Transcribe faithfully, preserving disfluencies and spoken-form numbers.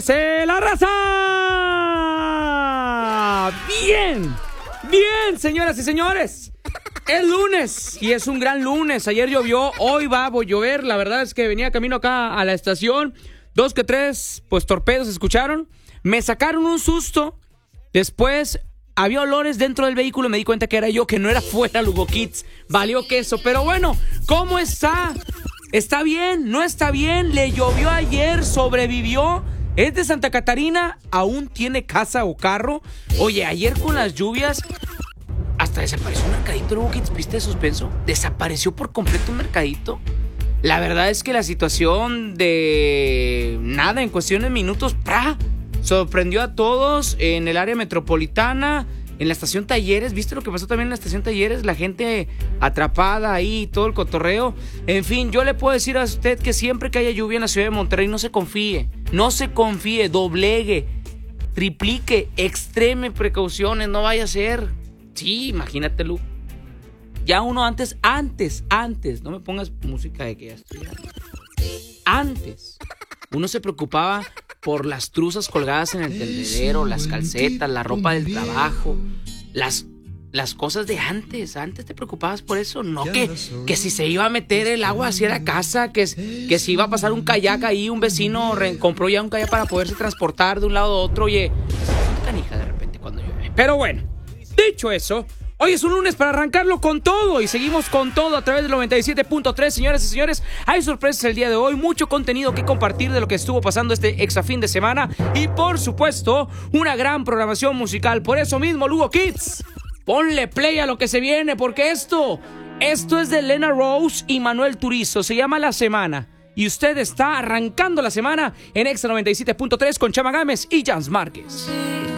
dice la raza? Bien, bien, señoras y señores. Es lunes y es un gran lunes. Ayer llovió, hoy va a llover. La verdad es que venía camino acá a la estación. Dos que tres, pues torpedos escucharon. Me sacaron un susto. Después había olores dentro del vehículo. Me di cuenta que era yo, que no era fuera Lugo Kids. Valió queso. Pero bueno, ¿cómo está? ¿Está bien? ¿No está bien? Le llovió ayer, sobrevivió. Es de Santa Catarina, aún tiene casa o carro. Oye, ayer con las lluvias hasta desapareció un mercadito, Lugo Kids. ¿Viste de suspenso? Desapareció por completo un mercadito. La verdad es que la situación de nada, en cuestión de minutos, ¡pra! Sorprendió a todos en el área metropolitana, en la estación Talleres. ¿Viste lo que pasó también en la estación Talleres? La gente atrapada ahí, todo el cotorreo. En fin, yo le puedo decir a usted que siempre que haya lluvia en la ciudad de Monterrey, no se confíe, no se confíe, doblegue, triplique, extreme precauciones, no vaya a ser. Sí, imagínate, Lu. Ya uno antes, antes, antes, no me pongas música de que ya estoy. Antes, uno se preocupaba por las truzas colgadas en el tendedero, las calcetas, la ropa del trabajo, las, las cosas de antes. Antes te preocupabas por eso, no que, que si se iba a meter el agua hacia la casa, que, que si iba a pasar un kayak ahí, un vecino re, compró ya un kayak para poderse transportar de un lado a otro. Oye, es canija de repente cuando llueve. Pero bueno, dicho eso, hoy es un lunes para arrancarlo con todo y seguimos con todo a través del noventa y siete punto tres, señoras y señores. Hay sorpresas el día de hoy, mucho contenido que compartir de lo que estuvo pasando este extra fin de semana y por supuesto una gran programación musical. Por eso mismo, Lugo Kids, ponle play a lo que se viene, porque esto, esto es de Lena Rose y Manuel Turizo, se llama La Semana. Y usted está arrancando la semana en Extra noventa y siete punto tres con Chama Gámez y Jans Márquez.